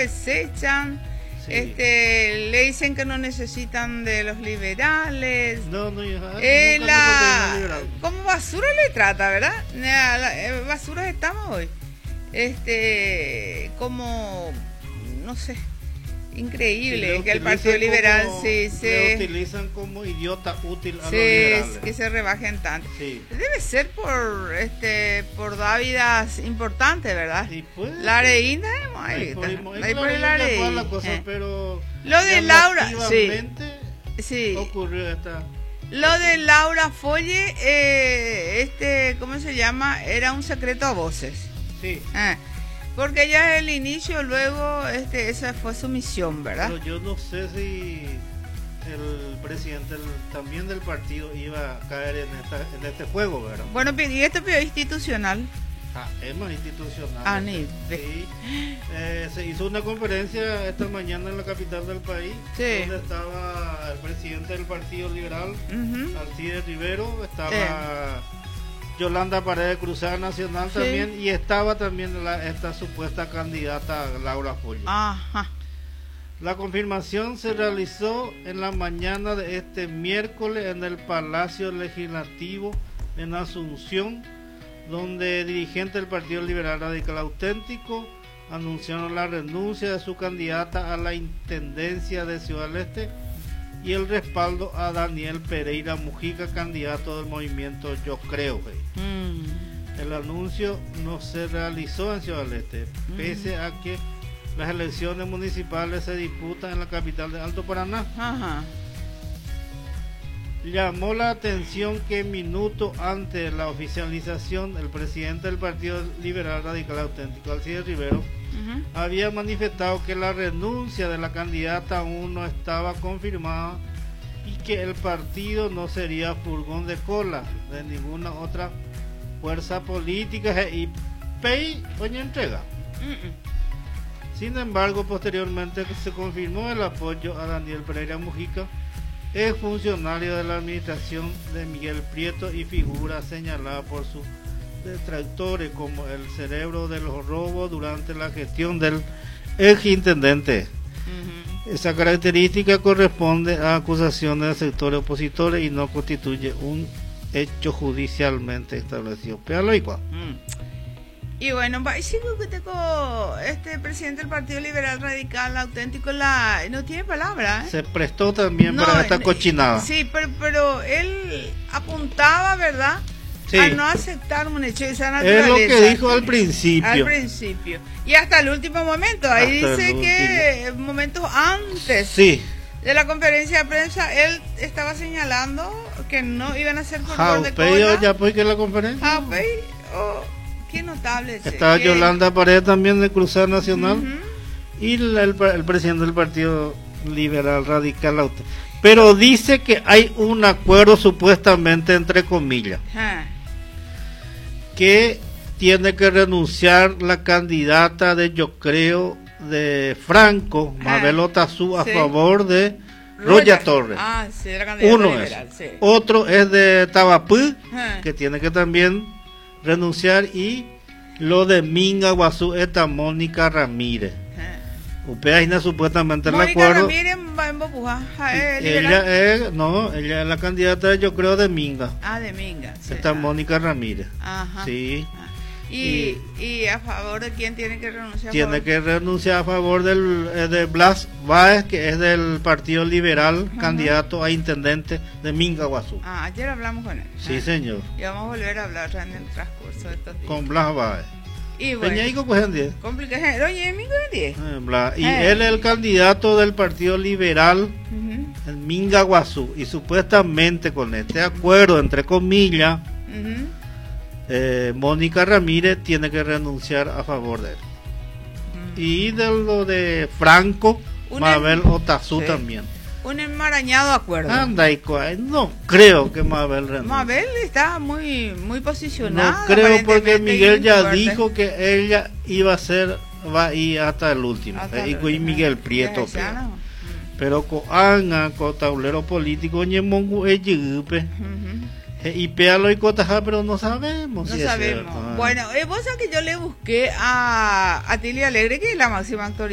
desechan. Sí. Le dicen que no necesitan de los liberales. No, hija, como basura le trata, ¿verdad? Basuras estamos hoy. Como, no sé, increíble que el Partido Liberal se utilizan como idiota útil a los liberales. Que se rebajen tanto. Sí. Debe ser por dávidas importantes, ¿verdad? Sí, pues, la areína pero lo de Laura ocurrió esta. Lo de Laura Folle, ¿cómo se llama? Era un secreto a voces. Sí. Porque ya el inicio, luego, esa fue su misión, ¿verdad? Pero yo no sé si el presidente también del partido iba a caer en este juego, ¿verdad? Bueno, y esto es institucional. Es más institucional. Sí. Se hizo una conferencia esta mañana en la capital del país, donde estaba el presidente del Partido Liberal, Alcides Rivero, estaba Yolanda Paredes, Cruzada Nacional también, y estaba también esta supuesta candidata Laura Folle. La confirmación se realizó en la mañana de este miércoles en el Palacio Legislativo en Asunción, donde dirigentes del Partido Liberal Radical Auténtico anunciaron la renuncia de su candidata a la Intendencia de Ciudad del Este y el respaldo a Daniel Pereira Mujica, candidato del movimiento Yo Creo. El anuncio no se realizó en Ciudad del Este, pese a que las elecciones municipales se disputan en la capital de Alto Paraná. Llamó la atención que minutos antes de la oficialización, el presidente del Partido Liberal Radical Auténtico, Alcides Rivero, había manifestado que la renuncia de la candidata aún no estaba confirmada y que el partido no sería furgón de cola de ninguna otra fuerza política y pay oña entrega. Sin embargo, posteriormente se confirmó el apoyo a Daniel Pereira Mujica, es funcionario de la administración de Miguel Prieto y figura señalada por sus detractores como el cerebro de los robos durante la gestión del exintendente. Esa característica corresponde a acusaciones de sectores opositores y no constituye un hecho judicialmente establecido. Y bueno, este presidente del Partido Liberal Radical Auténtico no tiene palabra. Se prestó también para esta cochinada. Sí, pero él apuntaba, ¿verdad? A no aceptar un hecho de esa naturaleza. Es lo que dijo al principio. Y hasta el último momento. Ahí dice que momentos antes de la conferencia de prensa, él estaba señalando que no iban a hacer por de cola. ¿Ya pues que la conferencia? Qué notable. Estaba Yolanda Paredes también de Cruzada Nacional y el presidente del Partido Liberal Radical Auténtico. Pero dice que hay un acuerdo supuestamente entre comillas que tiene que renunciar la candidata de Yo Creo de Franco, Mabel Otazú, a favor de Roya Torres. Uno liberal, es. Otro es de Tabapú, que tiene que también renunciar, y lo de Minga Guazú esta Mónica Ramírez. Upeaina supuestamente el acuerdo. Ramírez va en Bopuja, ella es la candidata de Yo Creo de Minga. De Minga. Esta Mónica Ramírez. Sí. ¿Y a favor de quién tiene que renunciar? Tiene que renunciar a favor de Blas Báez, que es del Partido Liberal, candidato a intendente de Minga Guazú. Ayer hablamos con él. Sí, señor. Y vamos a volver a hablar en el transcurso de estos días. Con Blas Báez. Y bueno, y él es el candidato del Partido Liberal en Minga Guazú, y supuestamente con este acuerdo entre comillas Mónica Ramírez tiene que renunciar a favor de él. Y de lo de Franco, Mabel Otazú también. Un enmarañado acuerdo. No creo que Mabel renuncie. Mabel está muy posicionada. No creo, porque Miguel ya dijo que ella va a ir hasta el último. Y con Miguel Prieto. Pero con tablero político, y péalo y cotaja, pero no sabemos. No sabemos. Bueno, vos sabés que yo le busqué a Tilia Alegre, que es la máxima autoridad